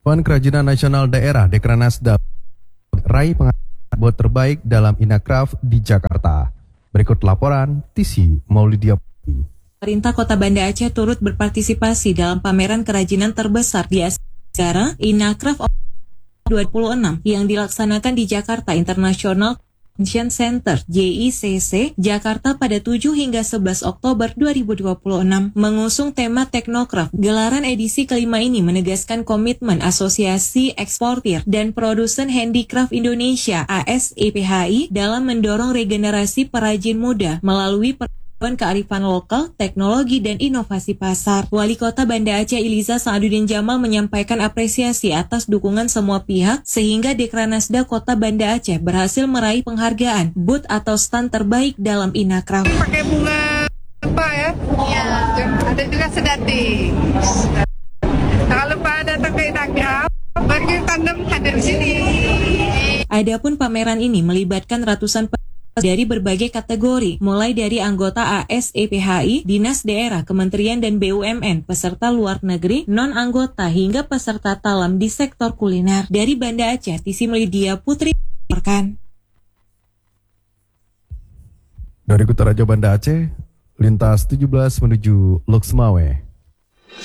Dewan Kerajinan Nasional Daerah Dekranasda raih penghargaan buat terbaik dalam Inacraft di Jakarta. Berikut laporan Tisi Maulidia. Pemerintah Kota Banda Aceh turut berpartisipasi dalam pameran kerajinan terbesar di Asia Tenggara, Inacraft 26 yang dilaksanakan di Jakarta International Convention Center JICC, Jakarta pada 7 hingga 11 Oktober 2026 mengusung tema Teknokraft. Gelaran edisi kelima ini menegaskan komitmen Asosiasi Eksportir dan Produsen Handicraft Indonesia ASEPHI dalam mendorong regenerasi perajin muda melalui kearifan lokal, teknologi, dan inovasi pasar. Wali Kota Banda Aceh Iliza Sa'adudin Jamal menyampaikan apresiasi atas dukungan semua pihak sehingga Dekranasda Kota Banda Aceh berhasil meraih penghargaan booth atau stand terbaik dalam Inacraft. Pakai bunga apa ya? Iya. Ada juga sedati. Kalau pada datang ke Inacraft, bagi tandem hadir di sini. Adapun pameran ini melibatkan ratusan dari berbagai kategori, mulai dari anggota ASEPHI, Dinas Daerah, Kementerian dan BUMN, peserta luar negeri, non-anggota, hingga peserta talam di sektor kuliner. Dari Banda Aceh, Tisi Melidia Putri melaporkan. Dari Kutaraja Banda Aceh, lintas 17 menuju Loksmawe.